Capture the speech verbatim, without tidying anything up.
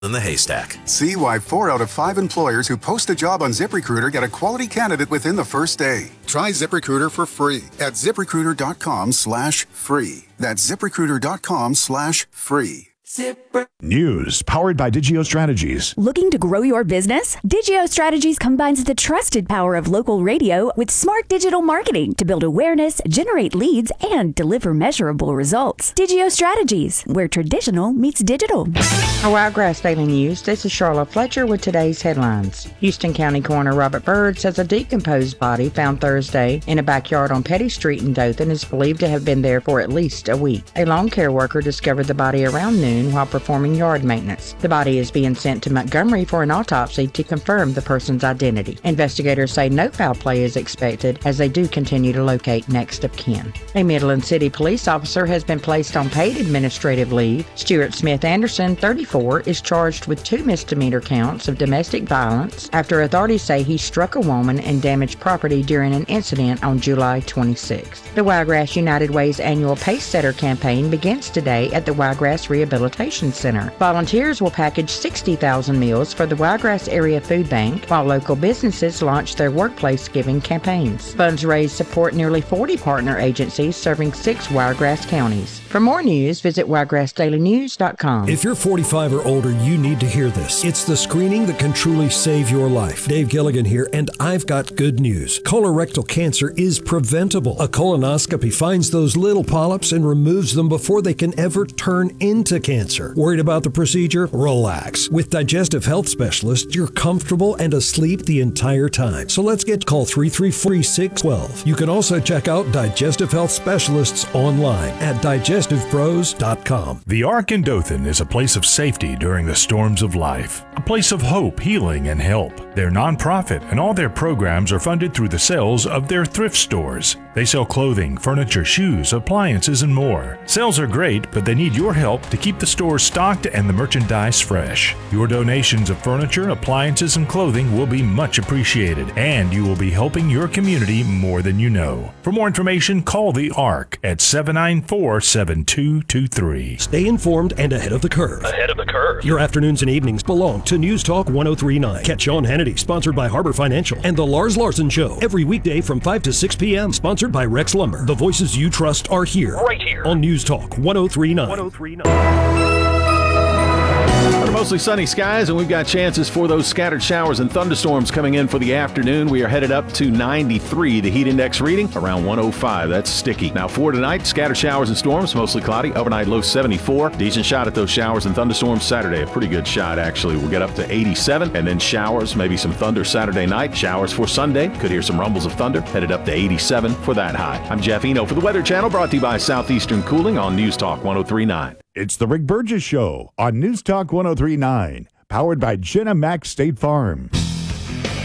in the haystack. See why four out of five employers who post a job on ZipRecruiter get a quality candidate within the first day. Try ZipRecruiter for free at ZipRecruiter.com slash free. That's ZipRecruiter.com slash free. Zipper. News powered by Digio Strategies. Looking to grow your business? Digio Strategies combines the trusted power of local radio with smart digital marketing to build awareness, generate leads, and deliver measurable results. Digio Strategies, where traditional meets digital. Wiregrass Daily News, this is Charlotte Fletcher with today's headlines. Houston County Coroner Robert Byrd says a decomposed body found Thursday in a backyard on Petty Street in Dothan is believed to have been there for at least a week. A lawn care worker discovered the body around noon while performing yard maintenance. The body is being sent to Montgomery for an autopsy to confirm the person's identity. Investigators say no foul play is expected as they do continue to locate next of kin. A Midland City police officer has been placed on paid administrative leave. Stuart Smith Anderson, thirty-four, is charged with two misdemeanor counts of domestic violence after authorities say he struck a woman and damaged property during an incident on July twenty-sixth. The Wiregrass United Way's annual Pace Setter campaign begins today at the Wiregrass Rehabilitation Center. Volunteers will package sixty thousand meals for the Wiregrass Area Food Bank, while local businesses launch their workplace giving campaigns. Funds raised support nearly forty partner agencies serving six Wiregrass counties. For more news, visit wiregrass daily news dot com. If you're forty-five or older, you need to hear this. It's the screening that can truly save your life. Dave Gilligan here, and I've got good news. Colorectal cancer is preventable. A colonoscopy finds those little polyps and removes them before they can ever turn into cancer. Worried about the procedure? Relax. With Digestive Health Specialists, you're comfortable and asleep the entire time. So let's get call three three four, six one two. You can also check out Digestive Health Specialists online at digestive pros dot com. The Ark in Dothan is a place of safety during the storms of life, a place of hope, healing, and help. They're nonprofit, and all their programs are funded through the sales of their thrift stores. They sell clothing, furniture, shoes, appliances, and more. Sales are great, but they need your help to keep the stores stocked and the merchandise fresh. Your donations of furniture, appliances, and clothing will be much appreciated, and you will be helping your community more than you know. For more information, call the Ark at seven nine four, seven two two three. Stay informed and ahead of the curve. Ahead of the curve. Your afternoons and evenings belong to News Talk one oh three point nine. Catch Sean Hannity, sponsored by Harbor Financial, and The Lars Larson Show, every weekday from five to six p.m., sponsored by Rex Lumber. The voices you trust are here. Right here. On News Talk one oh three point nine. one oh three point nine. Under mostly sunny skies, and we've got chances for those scattered showers and thunderstorms coming in for the afternoon. We are headed up to ninety-three. The heat index reading around one oh five. That's sticky. Now for tonight, scattered showers and storms, mostly cloudy. Overnight low seventy-four. Decent shot at those showers and thunderstorms Saturday. A pretty good shot, actually. We'll get up to eighty-seven, and then showers, maybe some thunder Saturday night. Showers for Sunday. Could hear some rumbles of thunder. Headed up to eighty-seven for that high. I'm Jeff Eno for the Weather Channel, brought to you by Southeastern Cooling on News Talk one oh three point nine. It's the Rick Burgess Show on News Talk one oh three point nine, powered by Jenna Mack State Farm.